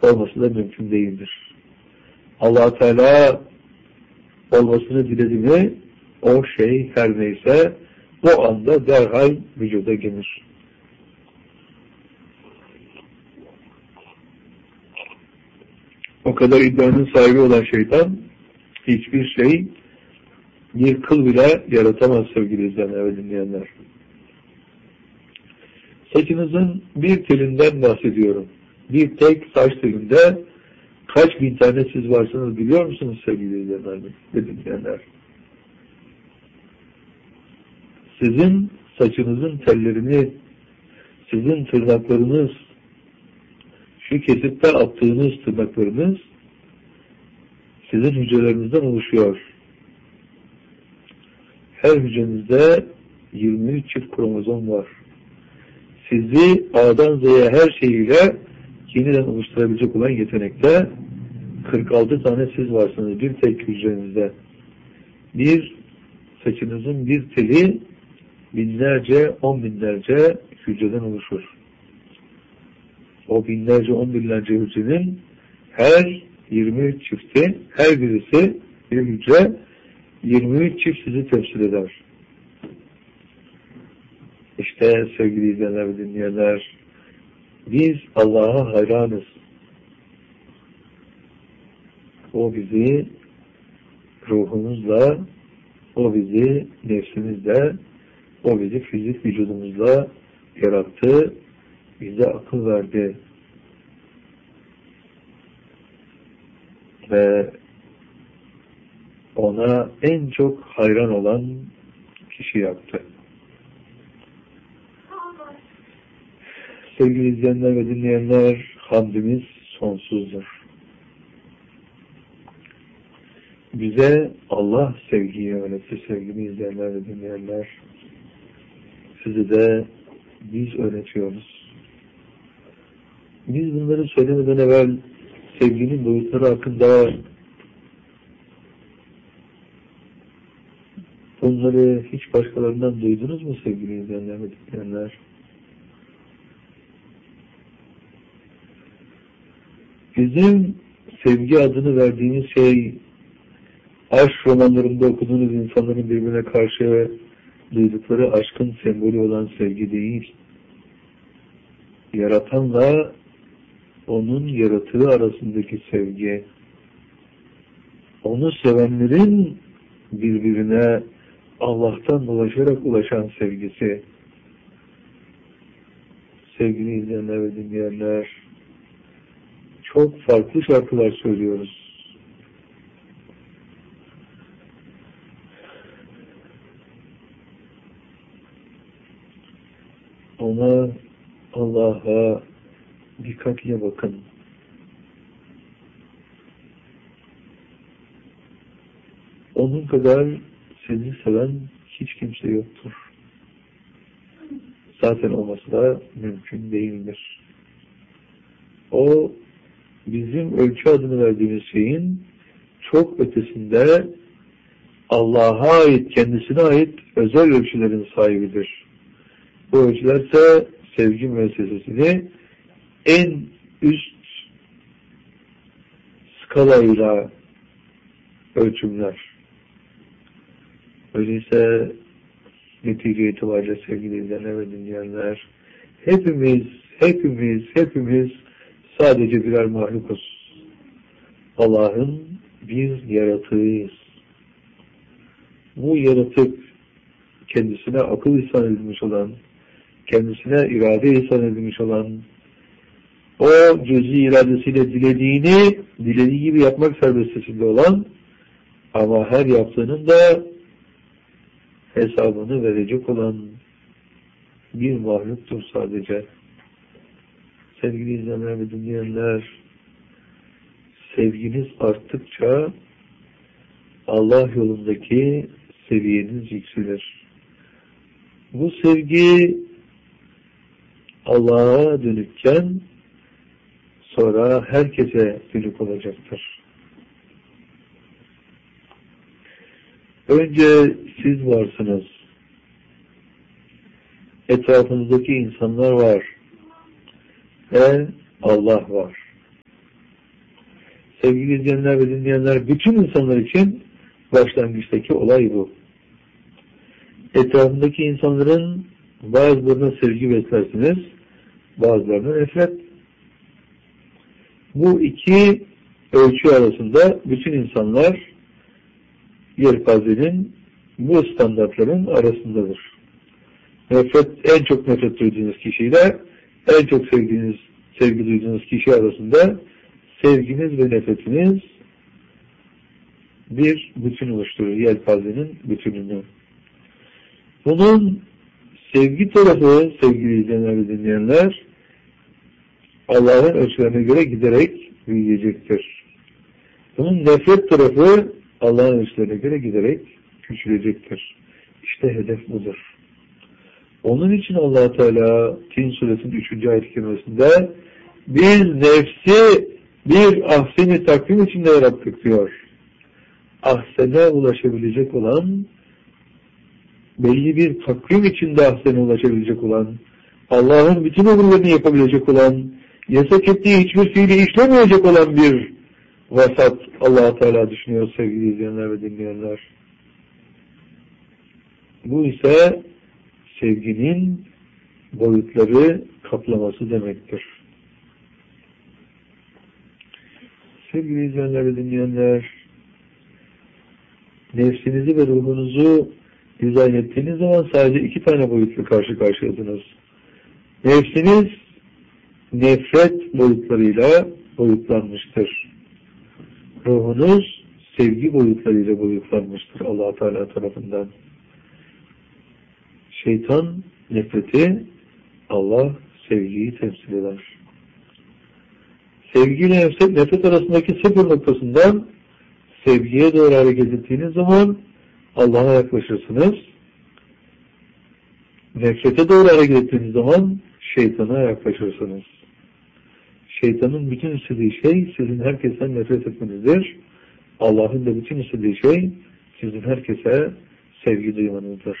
olması da mümkün değildir. Allah Teala olmasını diledi mi, o şey her neyse o anda derhal vücuda gelir. O kadar iddianın sahibi olan şeytan hiçbir şey, bir kıl bile yaratamaz sevgili izleyenler ve dinleyenler. Saçınızın bir telinden bahsediyorum. Bir tek saç telinde kaç bin tane siz varsınız biliyor musunuz sevgili izleyenler ve dinleyenler? Sizin saçınızın tellerini, sizin tırnaklarınız, şu kesipte attığınız tırnaklarınız sizin hücrelerinizden oluşuyor. Her hücrenizde 23 çift kromozom var. Sizi A'dan Z'ye her şeyiyle yeniden oluşturabilecek olan yetenekte 46 tane siz varsınız bir tek hücrenizde. Bir saçınızın bir teli binlerce, 10 binlerce hücreden oluşur. O binlerce, 10 binlerce hücrenin her 23 çifti, her birisi bir hücre 23 çift sizi temsil eder. İşte sevgili izleyenler ve dinleyenler, biz Allah'a hayranız. O bizi ruhumuzla, o bizi nefsimizle, o bizi fizik vücudumuzla yarattı, bize akıl verdi. Ve ona en çok hayran olan kişi yaptı. Sevgili izleyenler ve dinleyenler, hamdimiz sonsuzdur. Bize Allah sevgiyi öğretti sevgili izleyenler ve dinleyenler. Sizi de biz öğretiyoruz. Biz bunları söylemeden evvel sevginin boyutları hakkında bunları hiç başkalarından duydunuz mu sevgili izleyenler ve dinleyenler? Bizim sevgi adını verdiğimiz şey, aşk romanlarında okuduğunuz insanların birbirine karşı duydukları aşkın sembolü olan sevgi değil. Yaratanla onun yaratığı arasındaki sevgi. Onu sevenlerin birbirine Allah'tan dolaşarak ulaşan sevgisi. Sevgili izleyenler ve dinleyenler, çok farklı şarkılar söylüyoruz. Ona, Allah'a dikkatle bakın. Onun kadar sizi seven hiç kimse yoktur. Zaten olması da mümkün değildir. O, bizim ölçü adını verdiğimiz şeyin çok ötesinde Allah'a ait, kendisine ait özel ölçülerin sahibidir. Bu ölçülerse sevgi müessesesini en üst skalayla ölçümler. Öyleyse netice itibariyle sevgili izleyenler ve dinleyenler, hepimiz sadece birer mahlukuz. Allah'ın bir yaratığıyız. Bu yaratık kendisine akıl ihsan edilmiş olan, kendisine irade ihsan edilmiş olan, o cüz'i iradesiyle dilediği gibi yapmak serbestliğinde olan ama her yaptığının da hesabını verecek olan bir mahluktur sadece. Sevgili izleyenler ve dinleyenler, sevginiz arttıkça Allah yolundaki seviyeniz yükselir. Bu sevgi Allah'a dönükken sonra herkese dönük olacaktır. Önce siz varsınız. Etrafınızdaki insanlar var. Ve Allah var. Sevgili izleyenler ve dinleyenler, bütün insanlar için başlangıçtaki olay bu. Etrafındaki insanların bazılarına sevgi beslersiniz, bazılarına nefret. Bu iki ölçü arasında bütün insanlar yelpazenin bu standartların arasındadır. En çok nefret duyduğunuz kişiyle en çok sevgi duyduğunuz kişi arasında sevginiz ve nefretiniz bir bütün oluşturur. Yelpazenin bütününü. Bunun sevgi tarafı, sevgili izleyenler ve dinleyenler, Allah'ın ölçülerine göre giderek büyüyecektir. Bunun nefret tarafı Allah'ın ölçülerine göre giderek küçülecektir. İşte hedef budur. Onun için Allah Teala Tin suresinin 3. ayet-i kerimesinde biz nefsi bir ahsen-i takvim içinde yarattık diyor. Ahsene ulaşabilecek olan, belli bir takvim içinde ahsene ulaşabilecek olan, Allah'ın bütün emirlerini yapabilecek olan, yasak ettiği hiçbir fiili işlemeyecek olan bir vasat Allah Teala düşünüyor sevgili izleyenler ve dinleyenler. Bu ise sevginin boyutları kaplaması demektir. Sevgili izleyenler ve dinleyenler, nefsinizi ve ruhunuzu dizayn ettiğiniz zaman sadece iki tane boyutla karşı karşıyasınız. Nefsiniz nefret boyutlarıyla boyutlanmıştır. Ruhunuz sevgi boyutlarıyla boyutlanmıştır Allah Teala tarafından. Şeytan nefreti, Allah sevgiyi temsil eder. Sevgi ile nefret arasındaki sıfır noktasından sevgiye doğru hareket ettiğiniz zaman Allah'a yaklaşırsınız. Nefrete doğru hareket ettiğiniz zaman şeytana yaklaşırsınız. Şeytanın bütün istediği şey sizin herkesten nefret etmenizdir. Allah'ın da bütün istediği şey sizin herkese sevgi duymanızdır.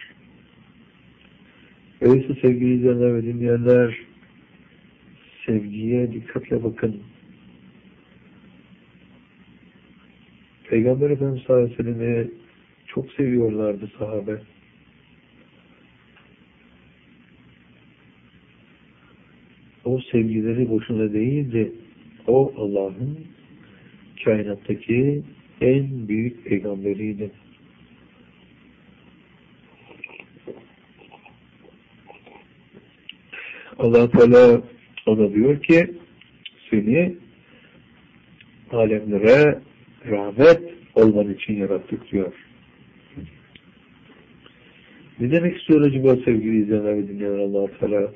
Öyleyse sevgili izleyenler ve dinleyenler, sevgiye dikkatle bakın. Peygamber Efendimiz sallallahu aleyhi ve sellem'i çok seviyorlardı sahabe. O sevgileri boşuna değildi. O Allah'ın kainattaki en büyük peygamberiydi. Allah Teala ona diyor ki seni alemlere rahmet olman için yarattık diyor. Ne demek istiyor acaba sevgili izleyenler ve dinleyenler Allah Teala?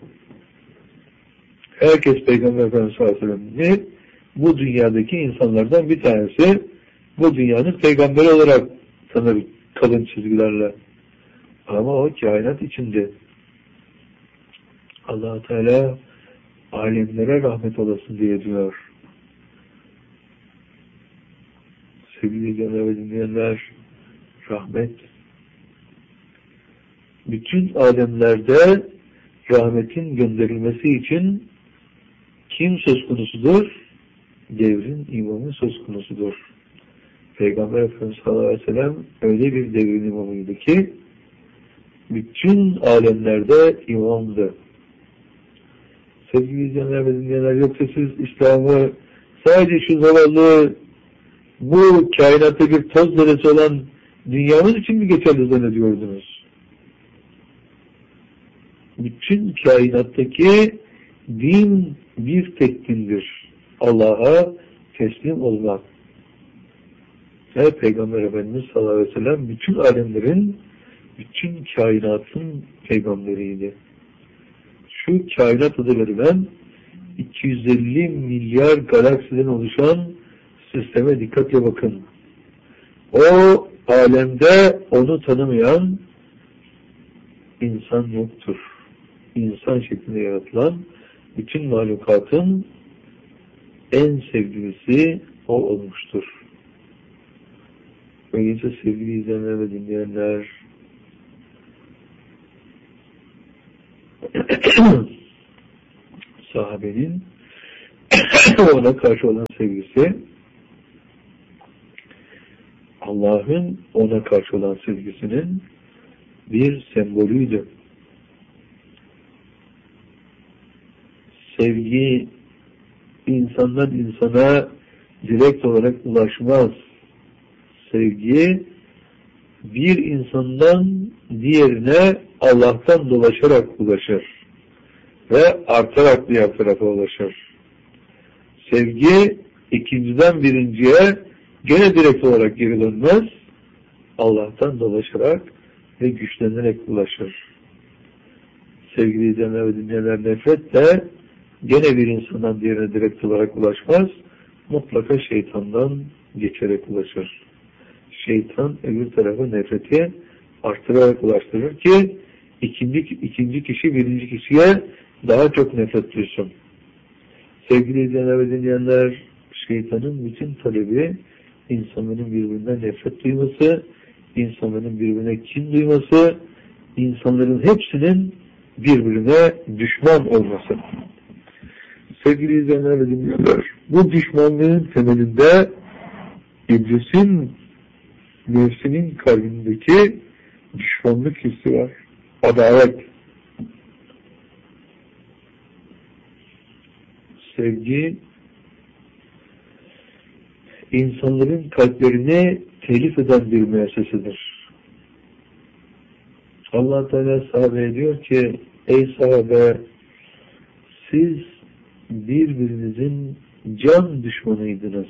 Herkes Peygamber Efendimiz sallallahu aleyhi ve sellem'i bu dünyadaki insanlardan bir tanesi, bu dünyanın peygamberi olarak tanır kalın çizgilerle. Ama o kainat içinde. Allah Teala alemlere rahmet olasın diye diyor. Sevgili izleyenler ve dinleyenler, rahmet bütün alemlerde rahmetin gönderilmesi için kim söz konusudur? Devrin imamı söz konusudur. Peygamber Efendimiz sallallahu aleyhi ve sellem öyle bir devrin imamıydı ki bütün alemlerde imamdı. Sevgili izleyenler ve dinleyenler, yoksa siz İslam'ı sadece şu zavallı bu kainatta bir toz zerresi olan dünyamız için mi geçerli zannediyordunuz? Bütün kainattaki din bir tek dindir. Allah'a teslim olmak. Ve Peygamber Efendimiz sallallahu aleyhi ve sellem bütün alemlerin, bütün kainatın peygamberiydi. Şu kainat adı verilen 250 milyar galaksiden oluşan sisteme dikkatle bakın. O alemde onu tanımayan insan yoktur. İnsan şeklinde yaratılan bütün mahlukatın en sevgilisi o olmuştur. Öyleyse sevgili izleyenler ve dinleyenler, sahabenin ona karşı olan sevgisi Allah'ın ona karşı olan sevgisinin bir sembolüydü. Sevgi insandan insana direkt olarak ulaşmaz. Sevgi bir insandan diğerine Allah'tan dolaşarak ulaşır ve artarak diğer tarafa ulaşır. Sevgi ikinciden birinciye gene direkt olarak geri dönmez, Allah'tan dolaşarak ve güçlenerek ulaşır. Sevgili izleyenler ve dinleyenler, nefret de gene bir insandan diğerine direkt olarak ulaşmaz, mutlaka şeytandan geçerek ulaşır. Şeytan öbür tarafa nefreti arttırarak ulaştırır ki ikinci kişi birinci kişiye daha çok nefret duysun. Sevgili izleyenler ve dinleyenler, şeytanın bütün talebi insanların birbirinden nefret duyması, insanların birbirine kin duyması, insanların hepsinin birbirine düşman olması. Sevgili izleyenler ve dinleyenler, bu düşmanlığın temelinde İblisin nefsinin kalbindeki düşmanlık hissi var. Adalet. Sevgi insanların kalplerini telif eden bir müessesedir. Allah Teala sahabeye diyor ki, ey sahabe, siz birbirinizin can düşmanıydınız.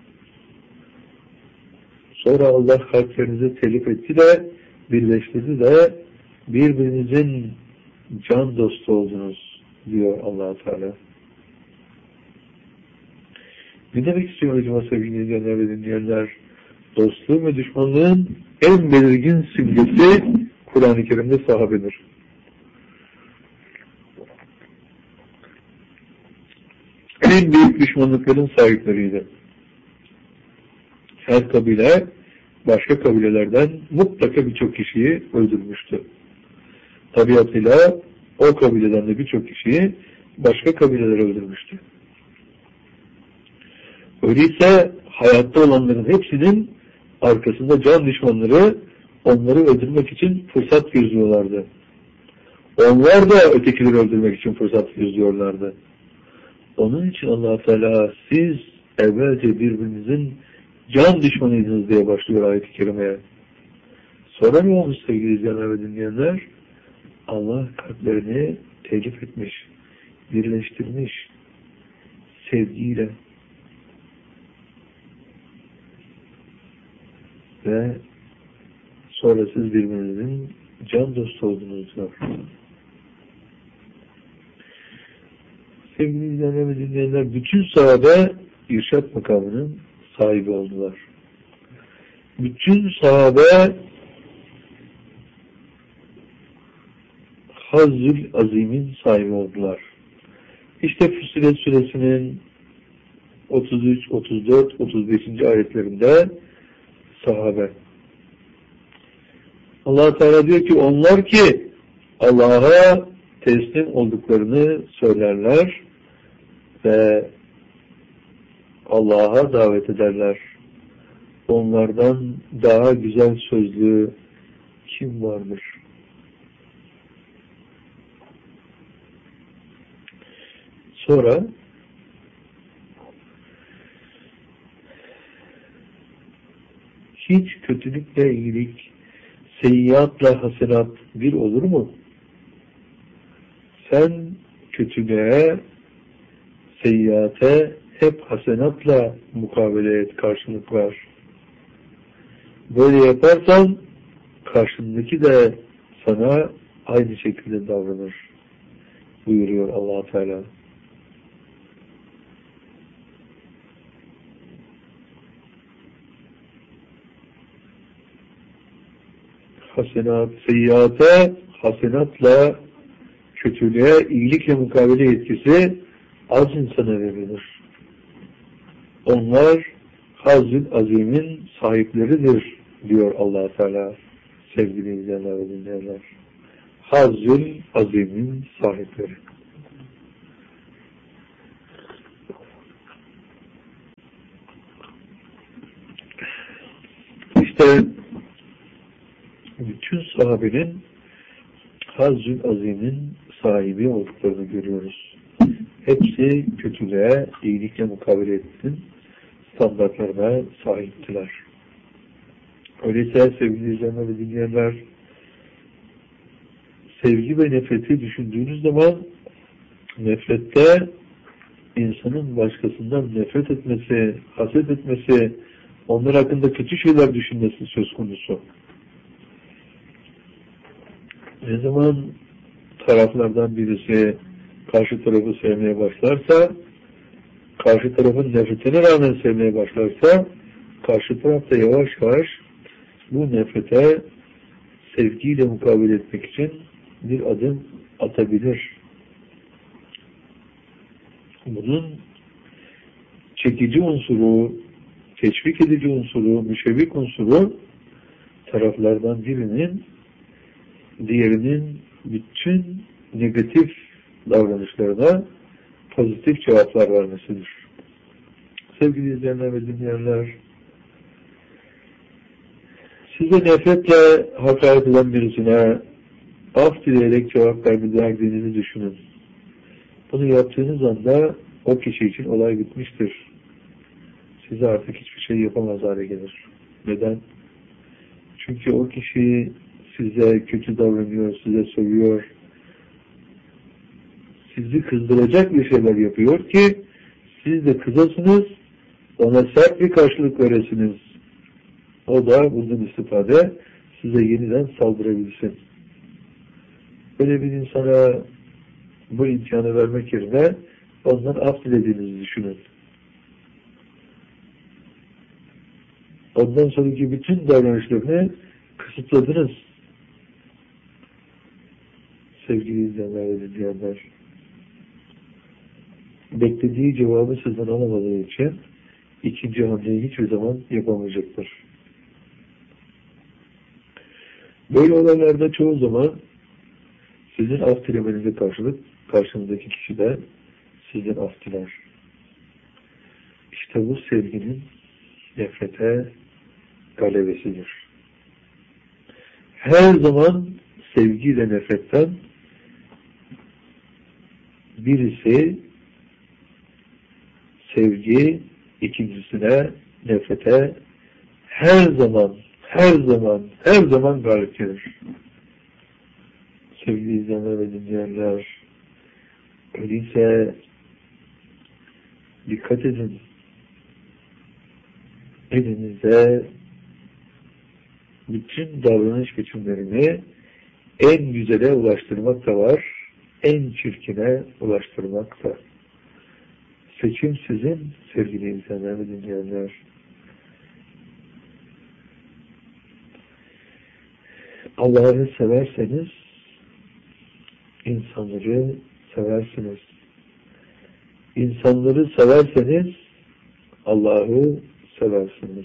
Sonra Allah kalplerinizi telif etti de birleştirdi de birbirinizin can dostu oldunuz diyor Allah Teala. Ne demek istiyor acaba sevgili izleyenler ve dinleyenler? Dostluğun ve düşmanlığın en belirgin simgesi Kur'an-ı Kerim'de sahabedir. En büyük düşmanlıkların sahipleriydi. Her kabile başka kabilelerden mutlaka birçok kişiyi öldürmüştü. Tabiatıyla o kabileden de birçok kişiyi başka kabileler öldürmüştü. Öyleyse hayatta olanların hepsinin arkasında can düşmanları onları öldürmek için fırsat gözlüyorlardı. Onlar da ötekileri öldürmek için fırsat gözlüyorlardı. Onun için Allah Teala siz evvelce birbirinizin can düşmanıydınız diye başlıyor ayet-i kerimeye. Sonra ne olmuş sevgili izleyenler ve dinleyenler? Allah kalplerini telif etmiş, birleştirmiş sevgiyle. Ve sonra siz birbirinizin can dostu oldunuz diyor. Sevgili izleyenler ve dinleyenler, bütün sahabe irşad makamının sahibi oldular. Bütün sahabe Hazzül Azim'in sahibi oldular. İşte Füssilet suresinin 33, 34, 35. ayetlerinde sahabe. Allah Teala diyor ki onlar ki Allah'a teslim olduklarını söylerler ve Allah'a davet ederler. Onlardan daha güzel sözlü kim vardır? Sonra hiç kötülükle iyilik, seyyiatla hasenat bir olur mu? Sen kötülüğe, seyyiate hep hasenatla mukabele et, karşılık ver. Böyle yaparsan karşındaki de sana aynı şekilde davranır buyuruyor Allah Teala. Hasenat, seyyiate hasenatla, kötülüğe iyilikle mukabele yetkisi az insana verilir. Onlar Hazzül Azim'in sahipleridir diyor Allah Teala. Sevgili izleyenler ve dinleyenler. Hazzül Azim'in sahipleri. hadiste bütün sahabenin Hazzül Azim'in sahibi olduklarını görüyoruz. Hepsi kötülüğe, iyilikle mukabele ettin standartlarına sahiptiler. Öyleyse sevgili izleyenler ve dinleyenler, sevgi ve nefreti düşündüğünüz zaman nefrette insanın başkasından nefret etmesi, haset etmesi, onlar hakkında kötü şeyler düşünmesi söz konusu. Ne zaman taraflardan birisi karşı tarafı sevmeye başlarsa, karşı tarafın nefretine rağmen sevmeye başlarsa, karşı taraf da yavaş yavaş bu nefrete sevgiyle mukabele etmek için bir adım atabilir. Bunun çekici unsuru, teşvik edici unsuru, müşevvik unsuru taraflardan birinin diğerinin bütün negatif davranışlarına pozitif cevaplar vermesidir. Sevgili izleyenler ve dinleyenler, size nefretle hakaret eden birisine af dileyerek cevap verdiğinizi düşünün. Bunu yaptığınız anda o kişi için olay bitmiştir. Size artık hiçbir şey yapamaz hale gelir. Neden? Çünkü o kişi size kötü davranıyor, size sövüyor, sizi kızdıracak bir şeyler yapıyor ki siz de kızasınız, ona sert bir karşılık veresiniz. O da bundan istifade size yeniden saldırabilsin. Böyle bir insana bu imkanı vermek yerine ondan af dilediğinizi düşünün. Ondan sonraki bütün davranışlarını kısıtladınız. Sevgili izleyenler ve dinleyenler, beklediği cevabı sizden alamadığı için ikinci hamleyi hiçbir zaman yapamayacaktır. Böyle olaylarda çoğu zaman sizin af dilemenize karşılık karşınızdaki kişi de sizden af diler. İşte bu sevginin nefrete galebesidir. Her zaman sevgiyle nefretten birisi sevgi, ikincisine nefrete her zaman galip gelir. Sevgili izleyenler ve dinleyenler, öyleyse dikkat edin. Elinizde bütün davranış biçimlerini en güzele ulaştırmak da var, en çirkine ulaştırmak da. Seçim sizin sevgili izleyenler ve dinleyenler. Allah'ı severseniz insanları seversiniz. İnsanları severseniz Allah'ı seversiniz.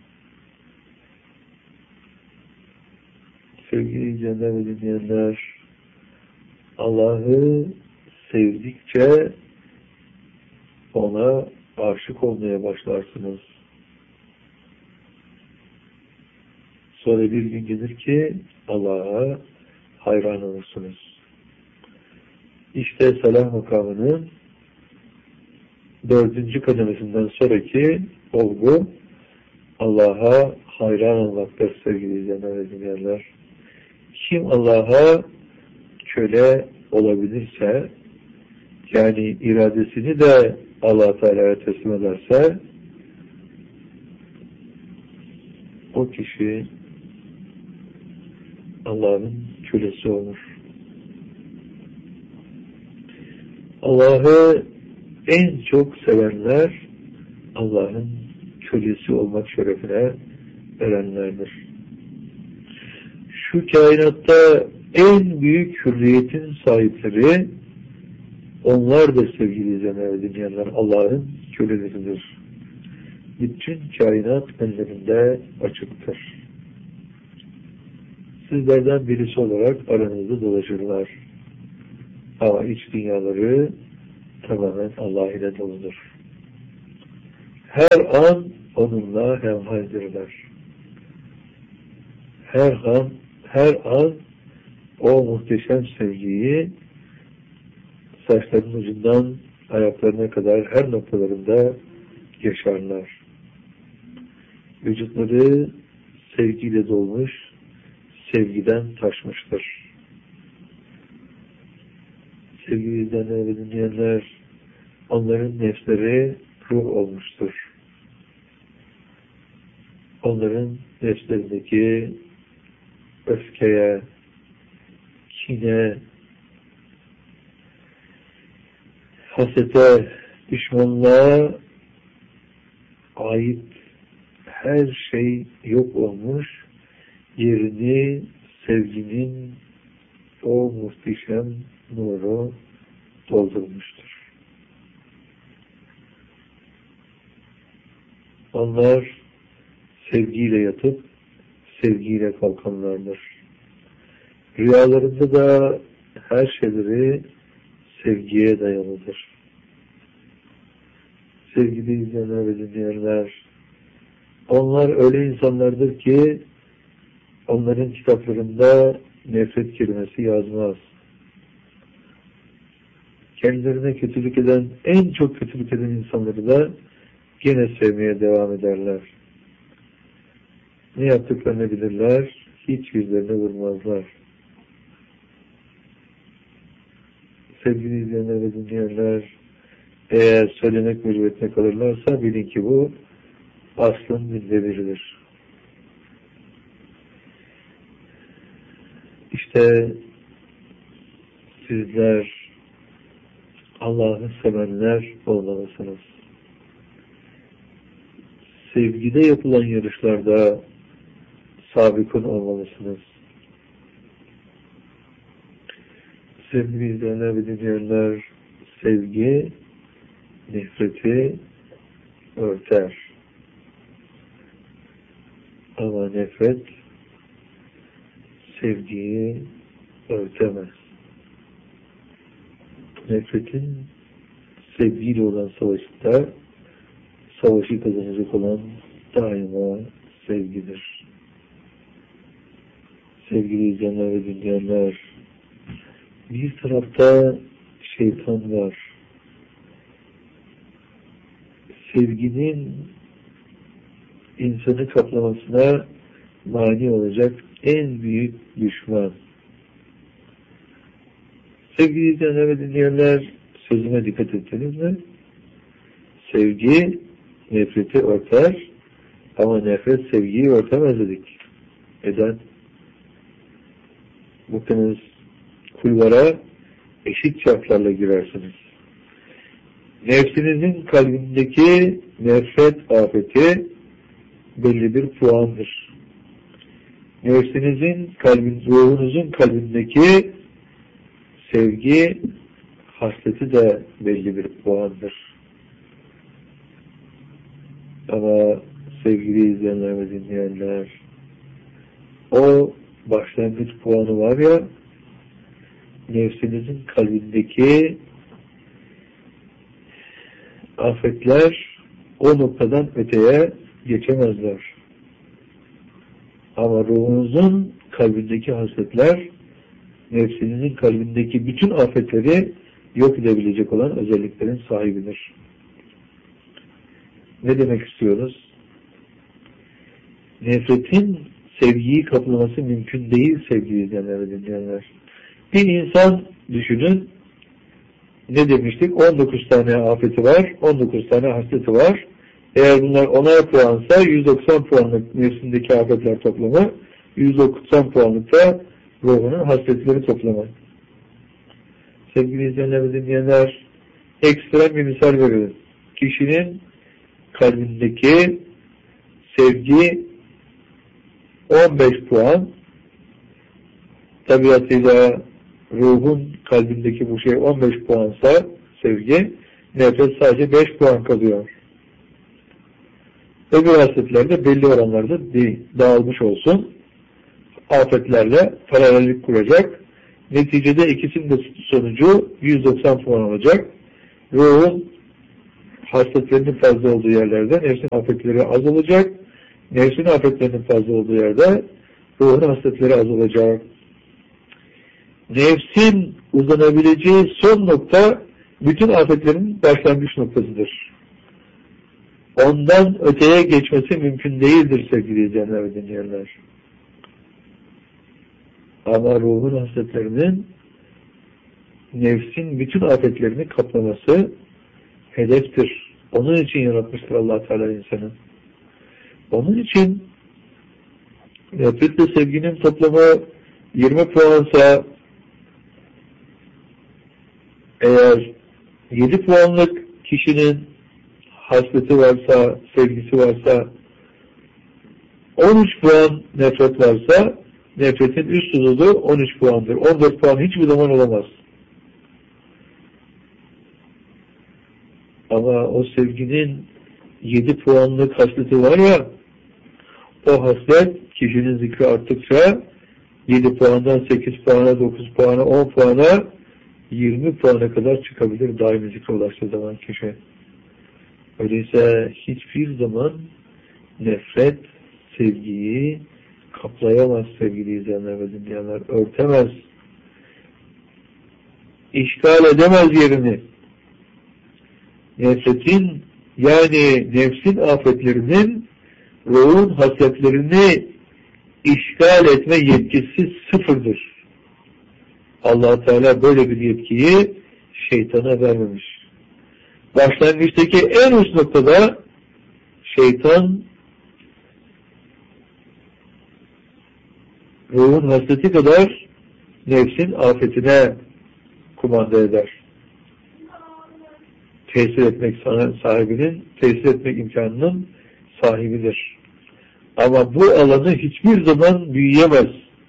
Sevgili izleyenler ve dinleyenler, Allah'ı sevdikçe ona aşık olmaya başlarsınız. Sonra bir gün gelir ki Allah'a hayran olursunuz. İşte salah makamının 4. kademesinden sonraki olgu Allah'a hayran olmaktır sevgili izleyenler ve dinleyenler. Kim Allah'a köle olabilirse, yani iradesini de Allah Teala'ya teslim ederse, o kişi Allah'ın kölesi olur. Allah'ı en çok sevenler Allah'ın kölesi olmak şerefine erenlerdir. Şu kainatta en büyük hürriyetin sahipleri onlar da sevgili izleyenler ve dinleyenler Allah'ın köleleridir. Bütün kainat ellerinde açıktır. Sizlerden birisi olarak aranızda dolaşırlar. Ama iç dünyaları tamamen Allah ile doludur. Her an onunla hemhaldirler. her an o muhteşem sevgiyi saçlarının ucundan ayaklarına kadar her noktalarında yaşarlar. Vücutları sevgiyle dolmuş, sevgiden taşmıştır. Sevgili izleyenler ve dinleyenler, onların nefsleri ruh olmuştur. Onların nefslerindeki öfkeye, kine, hasete, düşmanlığa ait her şey yok olmuş, yerini sevginin o muhteşem nuru doldurmuştur. Onlar sevgiyle yatıp sevgiyle kalkanlardır. Rüyalarında da her şeyleri sevgiye dayalıdır. Sevgili izleyenler ve dinleyenler, onlar öyle insanlardır ki onların kitaplarında nefret kelimesi yazmaz. Kendilerine kötülük eden, en çok kötülük eden insanları da gene sevmeye devam ederler. Ne yaptıklarını bilirler, hiç yüzlerine vurmazlar. Sevgili izleyenler ve dinleyenler, eğer söylemek mecburiyetine kalırlarsa bilin ki bu aslın binde biridir. İşte sizler Allah'ı sevenler olmalısınız. Sevgide yapılan yarışlarda sabıkın olmalısınız. Sevgili izleyenler ve dinleyenler, sevgi nefreti örter. Ama nefret sevgiyi örtemez. Nefretin sevgiyle olan savaşında savaşı kazanacak olan daima sevgidir. Sevgili izleyenler ve dinleyenler, bir tarafta şeytan var. Sevginin insanı kaplamasına mani olacak en büyük düşman. Sevgili izleyenler ve dinleyenler, sözüme dikkat ettiniz mi? Sevgi nefreti örter ama nefret sevgiyi örtemez dedik. Neden? Muhtemelen kulvara eşit şartlarla girersiniz. Nefsinizin kalbindeki nefret afeti belli bir puandır. Nefsinizin ruhunuzun kalbindeki sevgi hasleti de belli bir puandır. Ama sevgili izleyenler ve dinleyenler, o başlangıç puanı var ya, nefsinizin kalbindeki afetler o noktadan öteye geçemezler. Ama ruhunuzun kalbindeki hasletler nefsinizin kalbindeki bütün afetleri yok edebilecek olan özelliklerin sahibidir. Ne demek istiyoruz? Nefretin sevgiyi kaplaması mümkün değil sevgili izleyenler ve dinleyenler. Bir insan düşünün, ne demiştik? 19 tane afeti var, 19 tane hasleti var. Eğer bunlar 10'ar puansa 190 puanlık nefsindeki afetler toplamı, 190 puanlık da ruhunun hasletleri toplamı. Sevgili izleyenler ve dinleyenler, ekstrem bir misal verelim. Kişinin kalbindeki sevgi 15 puan, tabiatıyla ruhun kalbindeki bu şey 15 puansa sevgi, nefret sadece 5 puan kalıyor. Öbür hasletlerde belli oranlarda dağılmış olsun. Afetlerle paralellik kuracak. Neticede ikisinin de sonucu 190 puan olacak. Ruhun hasletlerinin fazla olduğu yerlerde nefsin afetleri az olacak. Nefsin afetlerinin fazla olduğu yerde ruhun hasletleri azalacak. Nefsin uzanabileceği son nokta bütün afetlerin başlangıç noktasıdır. Ondan öteye geçmesi mümkün değildir sevgili izleyenler ve dinleyenler. Ama ruhun hasletlerinin nefsin bütün afetlerini kaplaması hedeftir. Onun için yaratmıştır Allah Teala insanı. Onun için nefretle sevginin toplamı 20 puansa, eğer 7 puanlık kişinin hasleti varsa, sevgisi varsa, 13 puan nefret varsa, nefretin üst hududu 13 puandır. 14 puan hiçbir zaman olamaz. Ama o sevginin 7 puanlık hasleti var ya, o haslet kişinin zikri arttıkça 7 puandan 8 puana, 9 puana, 10 puana, 20 puana kadar çıkabilir daimi zikre ulaştığı zaman kişi. Öyleyse hiçbir zaman nefret sevgiyi kaplayamaz sevgili izleyenler ve dinleyenler. Örtemez. İşgal edemez yerini. Nefretin, yani nefsin afetlerinin ruhun hasletlerini işgal etme yetkisi sıfırdır. Allah Teala böyle bir yetkiyi şeytana vermemiş. Başlangıçtaki en üst noktada şeytan ruhun hasleti kadar nefsin afetine kumanda eder. Tesir etmek sahibinin, tesir etmek imkanının sahibidir. Ama bu alanı hiçbir zaman büyüyemez.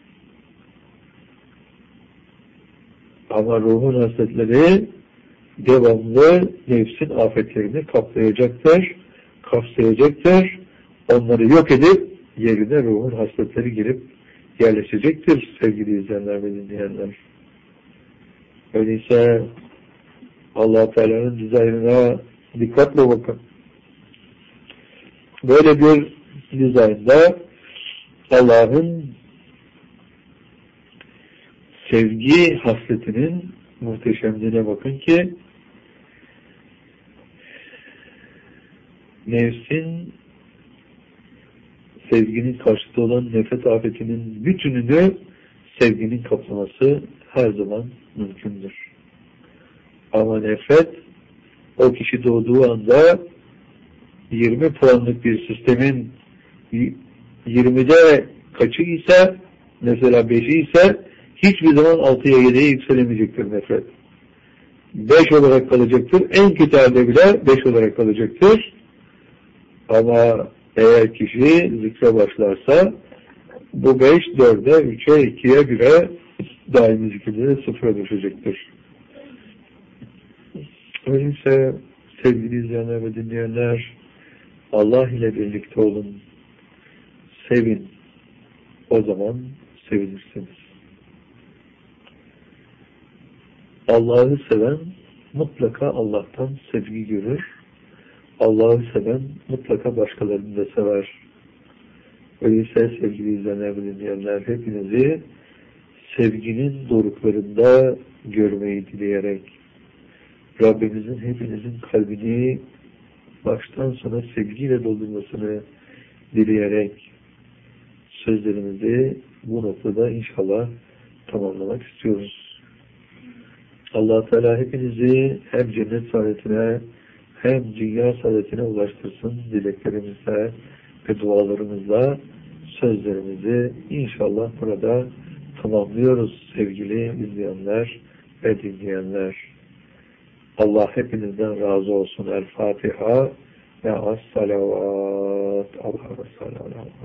Ama ruhun hasletleri devamlı nefsin afetlerini kaplayacaktır, kapsayacaktır. Onları yok edip yerine ruhun hasletleri girip yerleşecektir sevgili izleyenler ve dinleyenler. Öyleyse Allah Teala'nın dizaynına dikkatle bakın. Böyle bir dizaynda Allah'ın sevgi hasletinin muhteşemliğine bakın ki nefsin sevginin karşıtı olan nefret afetinin bütününü sevginin kaplaması her zaman mümkündür. Ama nefret o kişi doğduğu anda 20 puanlık bir sistemin 20'de kaçı ise, mesela 5'i ise hiçbir zaman 6'ya 7'ye yükselemeyecektir nefret. 5 olarak kalacaktır. En kötü halde bile 5 olarak kalacaktır. Ama eğer kişi zikre başlarsa bu 5, 4'e, 3'e, 2'ye, 1'e daimi zikirleri sıfıra düşecektir. Öyleyse sevgili izleyenler ve dinleyenler, Allah ile birlikte olun, sevin, o zaman sevilirsiniz. Allah'ı seven mutlaka Allah'tan sevgi görür. Allah'ı seven mutlaka başkalarını da sever. Öyleyse sevgili izleyenler ve dinleyenler, hepinizi sevginin doruklarında görmeyi dileyerek, Rabbimizin hepinizin kalbini baştan sona sevgiyle doldurmasını dileyerek sözlerimizi bu noktada inşallah tamamlamak istiyoruz. Allah Teala hepinizi hem cennet saadetine hem dünya saadetine ulaştırsın dileklerimizle ve dualarımızla sözlerimizi inşallah burada tamamlıyoruz sevgili izleyenler ve dinleyenler. Allah hepinizden razı olsun. El Fatiha ve as-salavat. Allah'a sallallahu